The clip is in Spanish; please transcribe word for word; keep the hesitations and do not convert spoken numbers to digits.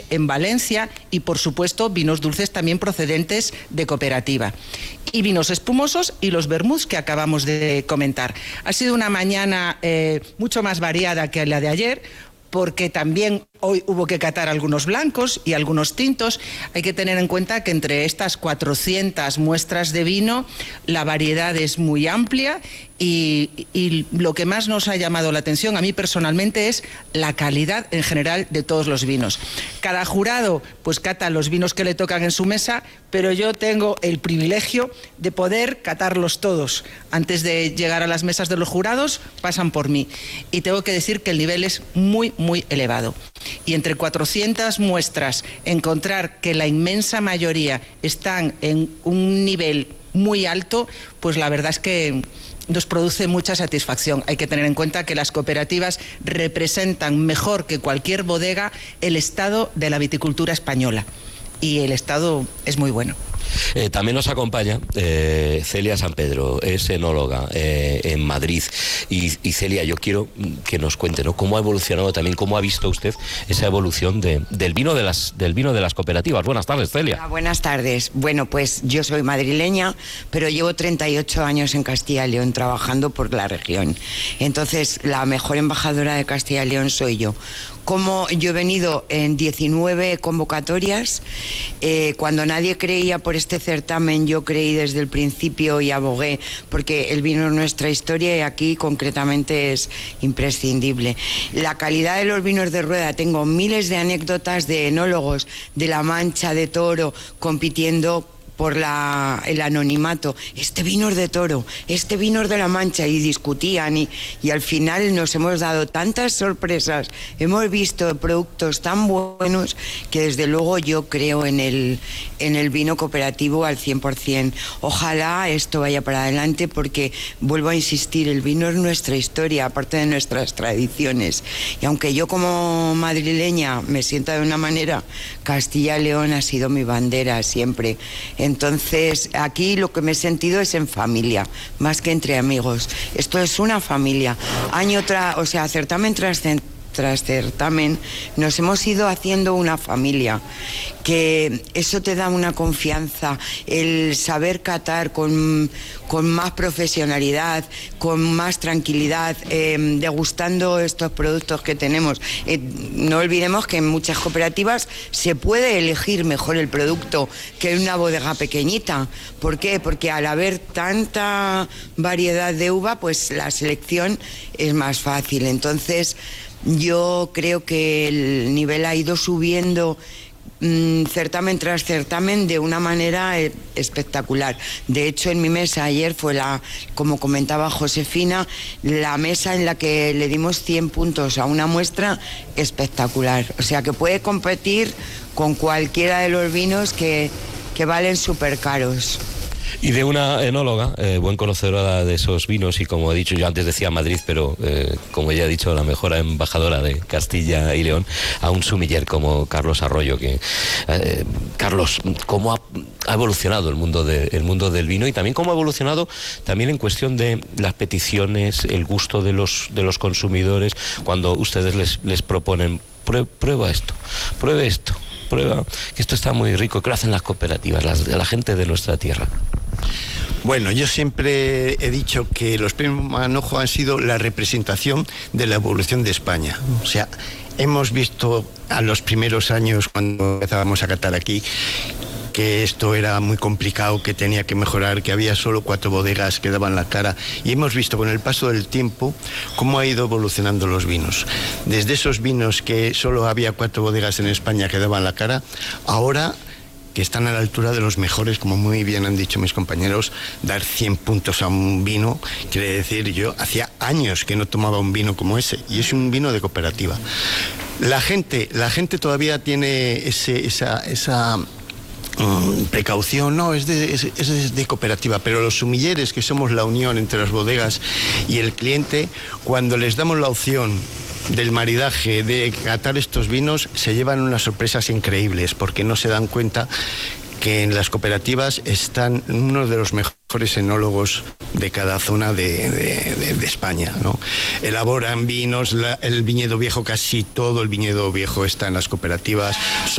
en Valencia y, por supuesto, vinos dulces también procedentes de cooperativa. Y vinos espumosos y los vermuts que acabamos de comentar. Ha sido una mañana eh, mucho más variada que la de ayer, porque también hoy hubo que catar algunos blancos y algunos tintos. Hay que tener en cuenta que entre estas cuatrocientas muestras de vino la variedad es muy amplia y, y lo que más nos ha llamado la atención a mí personalmente es la calidad en general de todos los vinos. Cada jurado pues cata los vinos que le tocan en su mesa, pero yo tengo el privilegio de poder catarlos todos. Antes de llegar a las mesas de los jurados pasan por mí y tengo que decir que el nivel es muy muy elevado. Y entre cuatrocientas muestras encontrar que la inmensa mayoría están en un nivel muy alto, pues la verdad es que nos produce mucha satisfacción. Hay que tener en cuenta que las cooperativas representan mejor que cualquier bodega el estado de la viticultura española y el estado es muy bueno. Eh, también nos acompaña eh, Celia San Pedro, es enóloga eh, en Madrid. Y, y Celia, yo quiero que nos cuente, ¿no?, cómo ha evolucionado también, cómo ha visto usted esa evolución de, del vino de las del vino de las cooperativas. Buenas tardes, Celia. Hola, buenas tardes. Bueno, pues yo soy madrileña, pero llevo treinta y ocho años en Castilla y León trabajando por la región. Entonces, la mejor embajadora de Castilla y León soy yo. Como yo he venido en diecinueve convocatorias, eh, cuando nadie creía por este certamen, yo creí desde el principio y abogué, porque el vino es nuestra historia y aquí concretamente es imprescindible. La calidad de los vinos de rueda, tengo miles de anécdotas de enólogos de La Mancha, de Toro, compitiendo por la, el anonimato. Este vino es de Toro, este vino es de La Mancha, y discutían y, y al final nos hemos dado tantas sorpresas, hemos visto productos tan buenos que desde luego yo creo en el, en el vino cooperativo al cien por ciento. Ojalá esto vaya para adelante porque, vuelvo a insistir, el vino es nuestra historia, aparte de nuestras tradiciones. Y aunque yo como madrileña me sienta de una manera, Castilla y León ha sido mi bandera siempre. Entonces, aquí lo que me he sentido es en familia, más que entre amigos. Esto es una familia. Año tras, o sea, certamen tras, tras certamen, nos hemos ido haciendo una familia, que eso te da una confianza, el saber catar con, con más profesionalidad, con más tranquilidad, eh, degustando estos productos que tenemos. Eh, no olvidemos que en muchas cooperativas se puede elegir mejor el producto que en una bodega pequeñita. ¿Por qué? Porque al haber tanta variedad de uva, pues la selección es más fácil. Entonces, yo creo que el nivel ha ido subiendo mmm, certamen tras certamen de una manera eh, espectacular. De hecho, en mi mesa ayer fue la, como comentaba Josefina, la mesa en la que le dimos cien puntos a una muestra espectacular. O sea que puede competir con cualquiera de los vinos que, que valen súper caros. Y de una enóloga, eh, buen conocedora de esos vinos, y como he dicho, yo antes decía Madrid, pero eh, como ya he dicho, la mejor embajadora de Castilla y León, a un sumiller como Carlos Arroyo. Que eh, Carlos, ¿cómo ha, ha evolucionado el mundo, de, el mundo del vino? Y también cómo ha evolucionado también en cuestión de las peticiones, el gusto de los, de los consumidores, cuando ustedes les, les proponen, prueba esto, pruebe esto, prueba que esto está muy rico, que lo hacen las cooperativas, las, la gente de nuestra tierra. Bueno, yo siempre he dicho que los premios Manojo han sido la representación de la evolución de España. O sea, hemos visto a los primeros años, cuando empezábamos a catar aquí, que esto era muy complicado, que tenía que mejorar, que había solo cuatro bodegas que daban la cara, y hemos visto con el paso del tiempo cómo ha ido evolucionando los vinos. Desde esos vinos que solo había cuatro bodegas en España que daban la cara, ahora que están a la altura de los mejores, como muy bien han dicho mis compañeros, dar cien puntos a un vino, quiere decir, yo hacía años que no tomaba un vino como ese, y es un vino de cooperativa. La gente, la gente todavía tiene ese, esa... esa Um, precaución, no, es de, es, es de cooperativa, pero los sumilleres, que somos la unión entre las bodegas y el cliente, cuando les damos la opción del maridaje, de catar estos vinos, se llevan unas sorpresas increíbles, porque no se dan cuenta que en las cooperativas están uno de los mejores enólogos de cada zona de, de, de, de España, ¿no? Elaboran vinos, la, el viñedo viejo, casi todo el viñedo viejo está en las cooperativas.